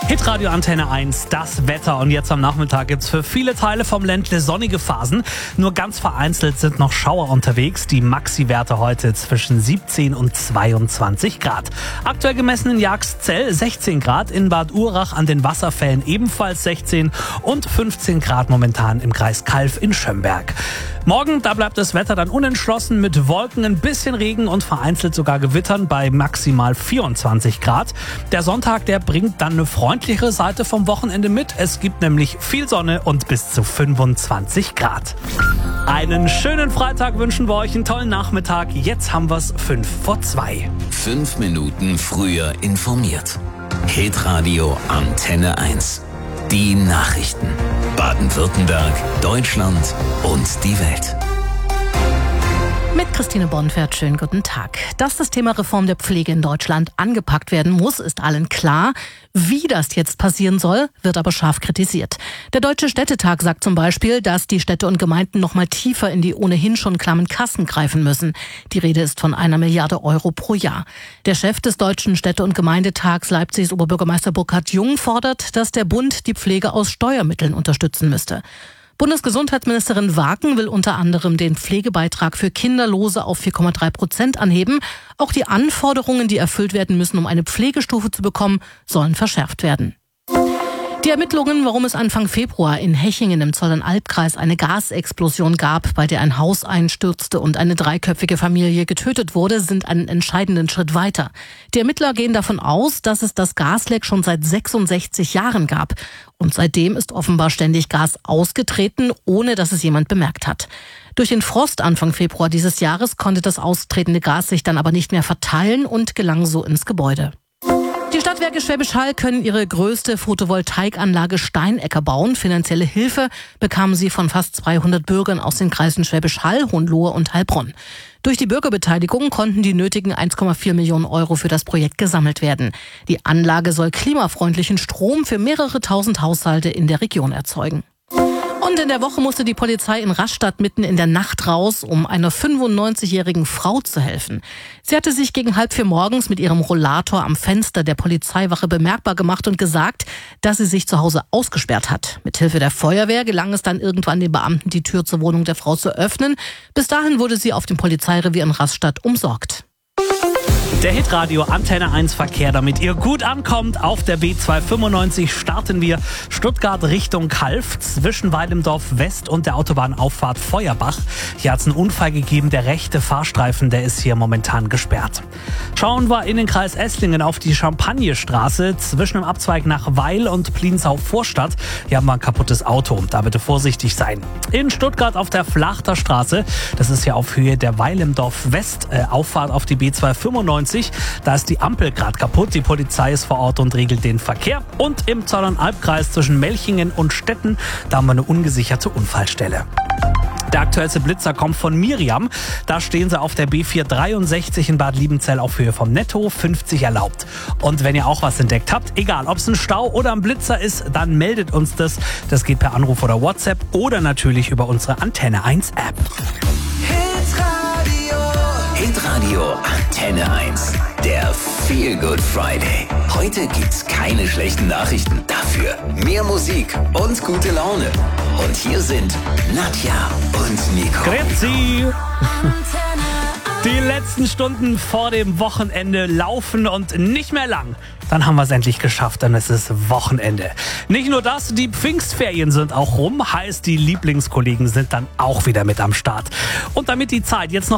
Hitradio Antenne 1, das Wetter. Und jetzt am Nachmittag gibt's für viele Teile vom Ländle sonnige Phasen. Nur ganz vereinzelt sind noch Schauer unterwegs. Die Maxi-Werte heute zwischen 17 und 22 Grad. Aktuell gemessen in Jagszell 16 Grad, in Bad Urach an den Wasserfällen ebenfalls 16 und 15 Grad momentan im Kreis Calw in Schömberg. Morgen, da bleibt das Wetter dann unentschlossen mit Wolken, ein bisschen Regen und vereinzelt sogar Gewittern bei maximal 24 Grad. Der Sonntag, der bringt dann eine freundlichere Seite vom Wochenende mit. Es gibt nämlich viel Sonne und bis zu 25 Grad. Einen schönen Freitag wünschen wir euch, einen tollen Nachmittag. Jetzt haben wir's 1:55. 5 Minuten früher informiert. Hitradio Antenne 1. Die Nachrichten. Baden-Württemberg, Deutschland und die Welt. Mit Christine Bonfert, schönen guten Tag. Dass das Thema Reform der Pflege in Deutschland angepackt werden muss, ist allen klar. Wie das jetzt passieren soll, wird aber scharf kritisiert. Der Deutsche Städtetag sagt zum Beispiel, dass die Städte und Gemeinden noch mal tiefer in die ohnehin schon klammen Kassen greifen müssen. Die Rede ist von 1 Milliarde Euro pro Jahr. Der Chef des Deutschen Städte- und Gemeindetags, Leipzigs Oberbürgermeister Burkhard Jung, fordert, dass der Bund die Pflege aus Steuermitteln unterstützen müsste. Bundesgesundheitsministerin Waken will unter anderem den Pflegebeitrag für Kinderlose auf 4,3% anheben. Auch die Anforderungen, die erfüllt werden müssen, um eine Pflegestufe zu bekommen, sollen verschärft werden. Die Ermittlungen, warum es Anfang Februar in Hechingen im Zollernalbkreis eine Gasexplosion gab, bei der ein Haus einstürzte und eine 3-köpfige Familie getötet wurde, sind einen entscheidenden Schritt weiter. Die Ermittler gehen davon aus, dass es das Gasleck schon seit 66 Jahren gab. Und seitdem ist offenbar ständig Gas ausgetreten, ohne dass es jemand bemerkt hat. Durch den Frost Anfang Februar dieses Jahres konnte das austretende Gas sich dann aber nicht mehr verteilen und gelang so ins Gebäude. Die Stadtwerke Schwäbisch Hall können ihre größte Photovoltaikanlage Steinecker bauen. Finanzielle Hilfe bekamen sie von fast 200 Bürgern aus den Kreisen Schwäbisch Hall, Hohenlohe und Heilbronn. Durch die Bürgerbeteiligung konnten die nötigen 1,4 Millionen Euro für das Projekt gesammelt werden. Die Anlage soll klimafreundlichen Strom für mehrere tausend Haushalte in der Region erzeugen. Und in der Woche musste die Polizei in Rastatt mitten in der Nacht raus, um einer 95-jährigen Frau zu helfen. Sie hatte sich gegen 3:30 morgens mit ihrem Rollator am Fenster der Polizeiwache bemerkbar gemacht und gesagt, dass sie sich zu Hause ausgesperrt hat. Mithilfe der Feuerwehr gelang es dann irgendwann den Beamten, die Tür zur Wohnung der Frau zu öffnen. Bis dahin wurde sie auf dem Polizeirevier in Rastatt umsorgt. Der Hitradio Antenne 1 Verkehr, damit ihr gut ankommt. Auf der B295 starten wir Stuttgart Richtung Calw zwischen Weilendorf West und der Autobahnauffahrt Feuerbach. Hier hat es einen Unfall gegeben. Der rechte Fahrstreifen, der ist hier momentan gesperrt. Schauen wir in den Kreis Esslingen auf die Champagnerstraße zwischen dem Abzweig nach Weil und Pliensau-Vorstadt. Hier haben wir ein kaputtes Auto. Da bitte vorsichtig sein. In Stuttgart auf der Flachter Straße, das ist ja auf Höhe der Weilendorf West, Auffahrt auf die B295. Da ist die Ampel gerade kaputt. Die Polizei ist vor Ort und regelt den Verkehr. Und im Zollernalbkreis zwischen Melchingen und Stetten, da haben wir eine ungesicherte Unfallstelle. Der aktuellste Blitzer kommt von Miriam. Da stehen sie auf der B463 in Bad Liebenzell auf Höhe vom Netto, 50 erlaubt. Und wenn ihr auch was entdeckt habt, egal ob es ein Stau oder ein Blitzer ist, dann meldet uns das. Das geht per Anruf oder WhatsApp oder natürlich über unsere Antenne 1 App. Hitradio Antenne 1. Der Feel Good Friday. Heute gibt's keine schlechten Nachrichten. Dafür mehr Musik und gute Laune. Und hier sind Nadja und Nico. Grüezi! Die letzten Stunden vor dem Wochenende laufen und nicht mehr lang. Dann haben wir es endlich geschafft, dann ist es Wochenende. Nicht nur das, die Pfingstferien sind auch rum, heißt die Lieblingskollegen sind dann auch wieder mit am Start. Und damit die Zeit jetzt noch